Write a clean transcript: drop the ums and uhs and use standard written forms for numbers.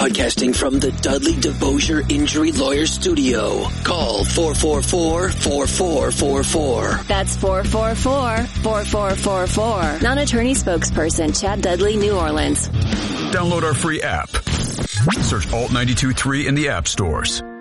broadcasting from the Dudley DeBosier Injury Lawyer Studio. Call 444-4444. That's 444-4444. Non-attorney spokesperson Chad Dudley, New Orleans. Download our free app. Search Alt 92.3 in the app stores.